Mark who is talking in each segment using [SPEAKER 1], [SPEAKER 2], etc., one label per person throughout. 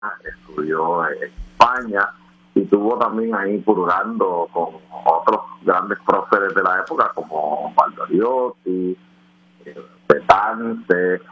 [SPEAKER 1] estudió en España y tuvo también ahí purgando con otros grandes próceres de la época como Valdoriotti, Betance,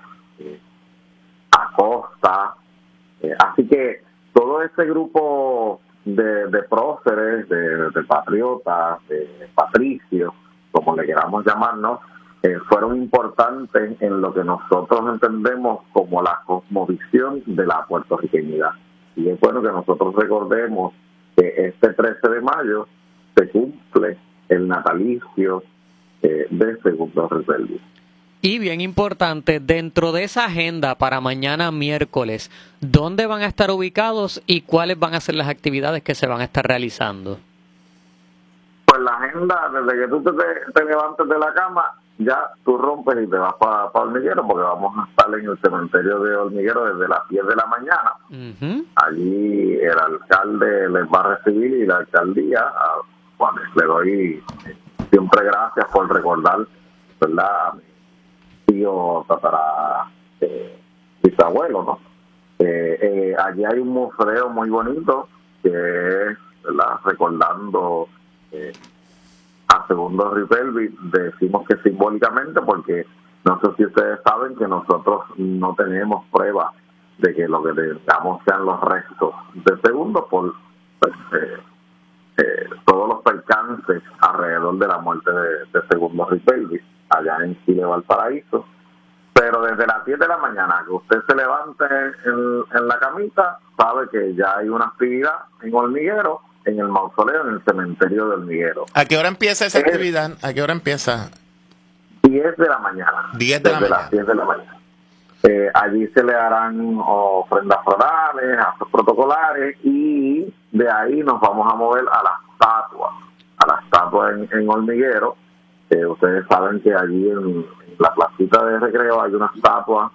[SPEAKER 1] Acosta. Así que todo este grupo de próceres, de patriotas, de patricios, como le queramos llamarnos, fueron importantes en lo que nosotros entendemos como la cosmovisión de la puertorriqueñidad. Y es bueno que nosotros recordemos que este 13 de mayo se cumple el natalicio de Segundo Ruiz Belvis.
[SPEAKER 2] Y bien importante, dentro de esa agenda para mañana miércoles, ¿dónde van a estar ubicados y cuáles van a ser las actividades que se van a estar realizando?
[SPEAKER 1] Pues la agenda, desde que tú te levantes de la cama, ya tú rompes y te vas para Hormiguero, porque vamos a estar en el cementerio de Hormiguero desde las 10 de la mañana. Uh-huh. Allí el alcalde les va a recibir y la alcaldía, a cuales le doy siempre gracias por recordar, ¿verdad?, a mi tío bisabuelo, ¿no? Allí hay un museo muy bonito que es, ¿verdad?, recordando a Segundo Ruiz Belvis. Decimos que simbólicamente porque no sé si ustedes saben que nosotros no tenemos pruebas de que lo que tengamos sean los restos de Segundo por todos los percances alrededor de la muerte de Segundo Ruiz Belvis allá en Chile, Valparaíso. Pero desde las 10 de la mañana que usted se levante en la camita, sabe que ya hay una actividad en Hormiguero, en el mausoleo, en el cementerio de Hormiguero.
[SPEAKER 3] ¿A qué hora empieza esa actividad? ¿A qué hora empieza?
[SPEAKER 1] 10 de la mañana.
[SPEAKER 3] 10 de la mañana.
[SPEAKER 1] Las 10 de la mañana. Allí se le harán ofrendas florales, actos protocolares, y de ahí nos vamos a mover a la estatua en Hormiguero. Ustedes saben que allí en la placita de recreo hay una estatua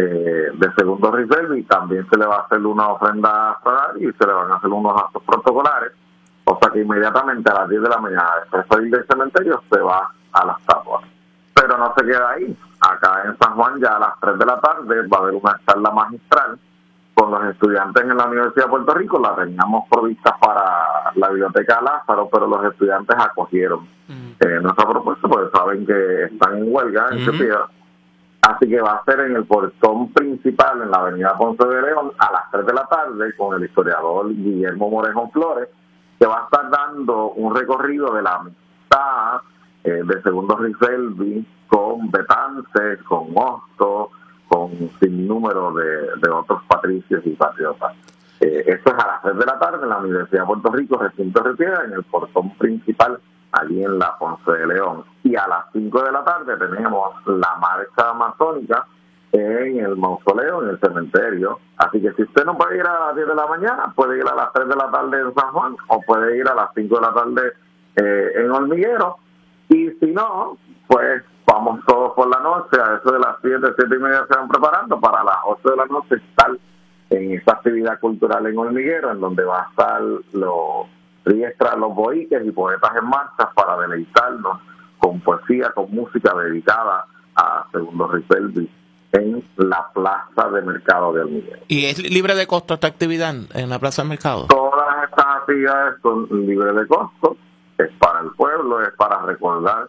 [SPEAKER 1] de Segundo Ruiz Belvis, y también se le va a hacer una ofrenda floral y se le van a hacer unos actos protocolares. O sea que inmediatamente a las 10 de la mañana, después de salir del cementerio, se va a la estatua. Pero no se queda ahí. Acá en San Juan, ya a las 3 de la tarde, va a haber una charla magistral con los estudiantes en la Universidad de Puerto Rico. La teníamos provista para la Biblioteca Lázaro, pero los estudiantes acogieron nuestra propuesta, porque saben que están en huelga en Chepía. Así que va a ser en el portón principal, en la avenida Ponce de León, a las 3 de la tarde, con el historiador Guillermo Morejón Flores, que va a estar dando un recorrido de la amistad de Segundo Ruiz Belvis con Betance, con Hosto, con sin número de otros patricios y patriotas. Esto es a las 3 de la tarde en la Universidad de Puerto Rico, recinto de Piedra, en el portón principal, allí en la Ponce de León. Y a las 5 de la tarde tenemos la marcha masónica en el mausoleo, en el cementerio. Así que si usted no puede ir a las 10 de la mañana, puede ir a las 3 de la tarde en San Juan, o puede ir a las 5 de la tarde en Hormiguero. Y si no, pues vamos todos por la noche, a eso de las 7 y media se van preparando para las 8 de la noche estar en esta actividad cultural en Hormiguero, en donde va a estar los riestras, los boiques y poetas en marcha para deleitarnos con poesía, con música dedicada a Segundo Ruiz Belvis en la Plaza de Mercado de Hormiguero.
[SPEAKER 3] ¿Y es libre de costo esta actividad en la Plaza de Mercado?
[SPEAKER 1] Todas estas actividades son libres de costo, es para el pueblo, es para recordar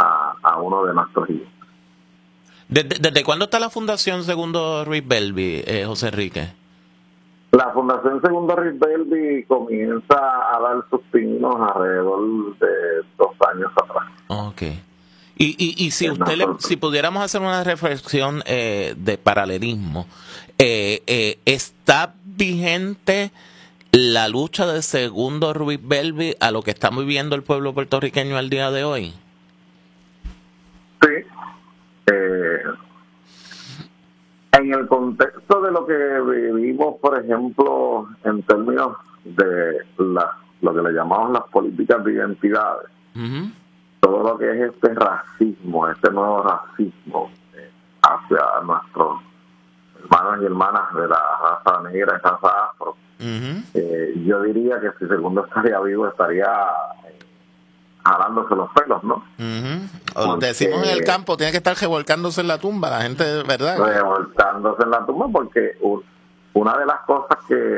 [SPEAKER 1] a uno de nuestros hijos.
[SPEAKER 3] ¿Desde cuándo está la Fundación Segundo Ruiz Belvis, José Enrique?
[SPEAKER 1] La Fundación Segundo Ruiz Belvis comienza a dar sus pinos alrededor de 2 años atrás.
[SPEAKER 3] Okay. Y si si pudiéramos hacer una reflexión de paralelismo, ¿está vigente la lucha de Segundo Ruiz Belvis a lo que está viviendo el pueblo puertorriqueño al día de hoy?
[SPEAKER 1] Sí. En el contexto de lo que vivimos, por ejemplo, en términos de lo que le llamamos las políticas de identidades, todo lo que es este racismo, este nuevo racismo hacia nuestros hermanos y hermanas de la raza negra, de raza afro, yo diría que si Segundo estaría vivo estaría jalándose los pelos, ¿no?
[SPEAKER 3] O decimos en el campo, tiene que estar revolcándose en la tumba, la gente, ¿verdad?
[SPEAKER 1] Revolcándose en la tumba, porque una de las cosas que